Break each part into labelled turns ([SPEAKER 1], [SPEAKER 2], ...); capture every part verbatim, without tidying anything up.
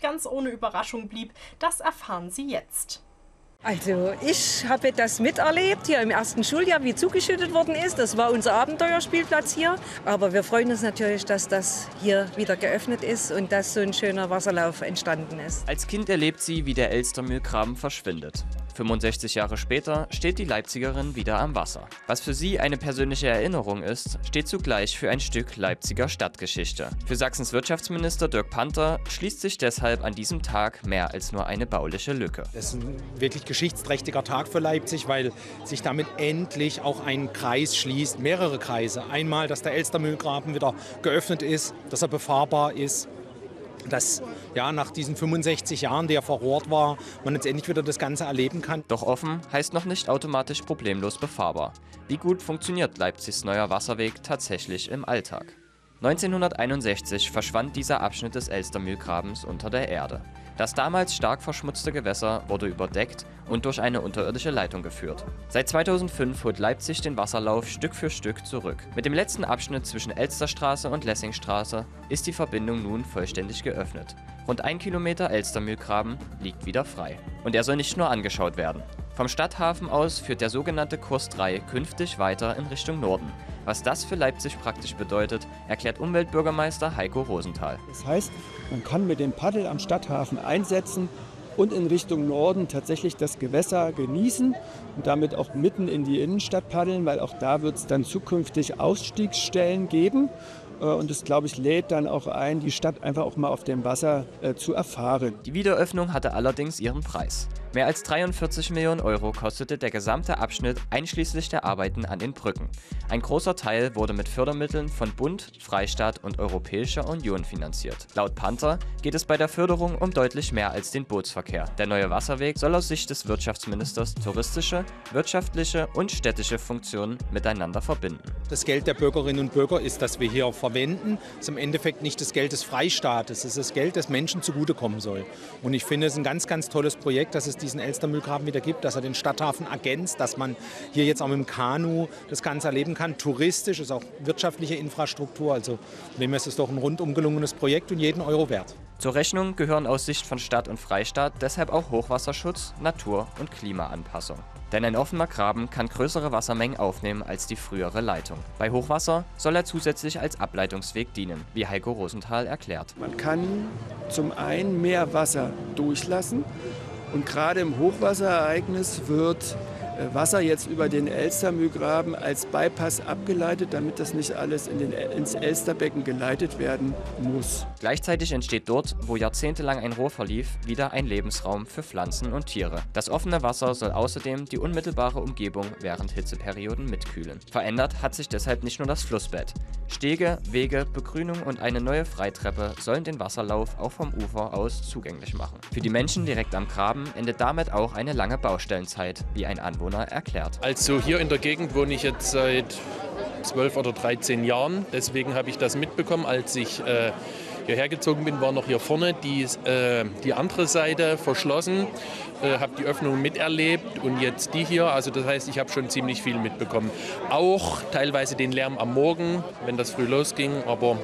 [SPEAKER 1] ganz ohne Überraschung blieb, das erfahren Sie jetzt.
[SPEAKER 2] Also ich habe das miterlebt hier im ersten Schuljahr, wie zugeschüttet worden ist. Das war unser Abenteuerspielplatz hier. Aber wir freuen uns natürlich, dass das hier wieder geöffnet ist und dass so ein schöner Wasserlauf entstanden ist.
[SPEAKER 3] Als Kind erlebt sie, wie der Elstermühlgraben verschwindet. fünfundsechzig Jahre später steht die Leipzigerin wieder am Wasser. Was für sie eine persönliche Erinnerung ist, steht zugleich für ein Stück Leipziger Stadtgeschichte. Für Sachsens Wirtschaftsminister Dirk Panther schließt sich deshalb an diesem Tag mehr als nur eine bauliche Lücke.
[SPEAKER 4] Das ist ein wirklich geschichtsträchtiger Tag für Leipzig, weil sich damit endlich auch ein Kreis schließt, mehrere Kreise. Einmal, dass der Elstermühlgraben wieder geöffnet ist, dass er befahrbar ist. Dass ja, nach diesen fünfundsechzig Jahren, der verrohrt war, man jetzt endlich wieder das Ganze erleben kann.
[SPEAKER 3] Doch offen heißt noch nicht automatisch problemlos befahrbar. Wie gut funktioniert Leipzigs neuer Wasserweg tatsächlich im Alltag? neunzehnhunderteinundsechzig verschwand dieser Abschnitt des Elstermühlgrabens unter der Erde. Das damals stark verschmutzte Gewässer wurde überdeckt und durch eine unterirdische Leitung geführt. Seit zweitausendfünf holt Leipzig den Wasserlauf Stück für Stück zurück. Mit dem letzten Abschnitt zwischen Elsterstraße und Lessingstraße ist die Verbindung nun vollständig geöffnet. Rund ein Kilometer Elstermühlgraben liegt wieder frei. Und er soll nicht nur angeschaut werden. Vom Stadthafen aus führt der sogenannte Kurs drei künftig weiter in Richtung Norden. Was das für Leipzig praktisch bedeutet, erklärt Umweltbürgermeister Heiko Rosenthal.
[SPEAKER 5] Das heißt, man kann mit dem Paddel am Stadthafen einsetzen und in Richtung Norden tatsächlich das Gewässer genießen und damit auch mitten in die Innenstadt paddeln, weil auch da wird es dann zukünftig Ausstiegsstellen geben. Und das, glaube ich, lädt dann auch ein, die Stadt einfach auch mal auf dem Wasser äh, zu erfahren.
[SPEAKER 3] Die Wiederöffnung hatte allerdings ihren Preis. Mehr als dreiundvierzig Millionen Euro kostete der gesamte Abschnitt einschließlich der Arbeiten an den Brücken. Ein großer Teil wurde mit Fördermitteln von Bund, Freistaat und Europäischer Union finanziert. Laut Panther geht es bei der Förderung um deutlich mehr als den Bootsverkehr. Der neue Wasserweg soll aus Sicht des Wirtschaftsministers touristische, wirtschaftliche und städtische Funktionen miteinander verbinden.
[SPEAKER 4] Das Geld der Bürgerinnen und Bürger ist, das wir hier verwenden, ist im Endeffekt nicht das Geld des Freistaates, es ist das Geld, das Menschen zugutekommen soll. Und ich finde es ein ganz, ganz tolles Projekt, dass es diesen Elstermühlgraben wieder gibt, dass er den Stadthafen ergänzt, dass man hier jetzt auch mit dem Kanu das Ganze erleben kann. Touristisch ist auch wirtschaftliche Infrastruktur, also von dem her ist es doch ein rundum gelungenes Projekt und jeden Euro wert.
[SPEAKER 3] Zur Rechnung gehören aus Sicht von Stadt und Freistaat deshalb auch Hochwasserschutz, Natur- und Klimaanpassung. Denn ein offener Graben kann größere Wassermengen aufnehmen als die frühere Leitung. Bei Hochwasser soll er zusätzlich als Ableitungsweg dienen, wie Heiko Rosenthal erklärt.
[SPEAKER 5] Man kann zum einen mehr Wasser durchlassen und gerade im Hochwasserereignis wird Wasser jetzt über den Elstermühlgraben als Bypass abgeleitet, damit das nicht alles in den, ins Elsterbecken geleitet werden muss.
[SPEAKER 3] Gleichzeitig entsteht dort, wo jahrzehntelang ein Rohr verlief, wieder ein Lebensraum für Pflanzen und Tiere. Das offene Wasser soll außerdem die unmittelbare Umgebung während Hitzeperioden mitkühlen. Verändert hat sich deshalb nicht nur das Flussbett. Stege, Wege, Begrünung und eine neue Freitreppe sollen den Wasserlauf auch vom Ufer aus zugänglich machen. Für die Menschen direkt am Graben endet damit auch eine lange Baustellenzeit, wie ein Anwohner erklärt.
[SPEAKER 6] Also hier in der Gegend wohne ich jetzt seit zwölf oder dreizehn Jahren. Deswegen habe ich das mitbekommen, als ich äh, hierher gezogen bin, war noch hier vorne die, äh, die andere Seite verschlossen. Äh, habe die Öffnung miterlebt und jetzt die hier. Also das heißt, ich habe schon ziemlich viel mitbekommen. Auch teilweise den Lärm am Morgen, wenn das früh losging, aber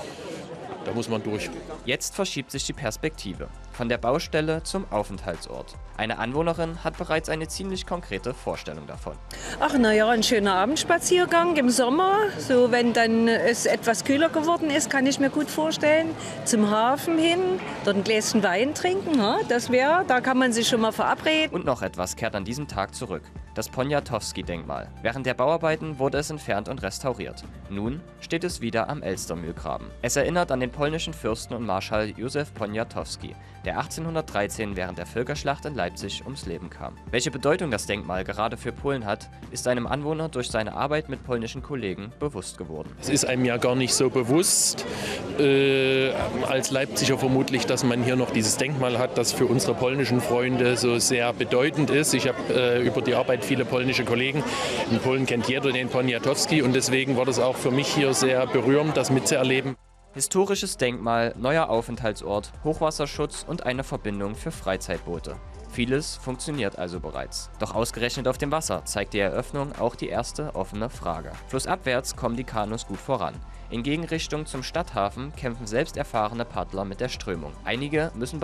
[SPEAKER 6] da muss man durch.
[SPEAKER 3] Jetzt verschiebt sich die Perspektive. Von der Baustelle zum Aufenthaltsort. Eine Anwohnerin hat bereits eine ziemlich konkrete Vorstellung davon.
[SPEAKER 2] Ach na ja, ein schöner Abendspaziergang im Sommer. So, wenn dann es etwas kühler geworden ist, kann ich mir gut vorstellen. Zum Hafen hin, dort ein Gläschen Wein trinken. Das wäre, da kann man sich schon mal verabreden.
[SPEAKER 3] Und noch etwas kehrt an diesem Tag zurück. Das Poniatowski-Denkmal. Während der Bauarbeiten wurde es entfernt und restauriert. Nun steht es wieder am Elstermühlgraben. Es erinnert an den polnischen Fürsten und Marschall Józef Poniatowski, der achtzehnhundertdreizehn während der Völkerschlacht in Leipzig ums Leben kam. Welche Bedeutung das Denkmal gerade für Polen hat, ist einem Anwohner durch seine Arbeit mit polnischen Kollegen bewusst geworden.
[SPEAKER 6] Es ist einem ja gar nicht so bewusst, äh, als Leipziger vermutlich, dass man hier noch dieses Denkmal hat, das für unsere polnischen Freunde so sehr bedeutend ist. Ich habe äh, über die Arbeit viele polnische Kollegen. In Polen kennt jeder den Poniatowski und deswegen war das auch für mich hier sehr berührend, das mitzuerleben.
[SPEAKER 3] Historisches Denkmal, neuer Aufenthaltsort, Hochwasserschutz und eine Verbindung für Freizeitboote. Vieles funktioniert also bereits. Doch ausgerechnet auf dem Wasser zeigt die Eröffnung auch die erste offene Frage. Flussabwärts kommen die Kanus gut voran. In Gegenrichtung zum Stadthafen kämpfen selbst erfahrene Paddler mit der Strömung. Einige müssen